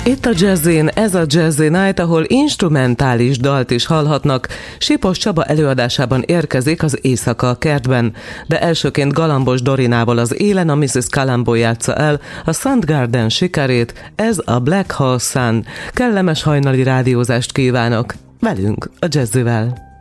Itt a Jazzin, ez a Jazzy Night, ahol instrumentális dalt is hallhatnak. Sipos Csaba előadásában érkezik az Éjszaka a kertben, de elsőként Galambos Dorinával az élen a Mrs. Columbo játsza el a Soundgarden sikerét, ez a Black Hole Sun. Kellemes hajnali rádiózást kívánok, velünk a Jazzivel.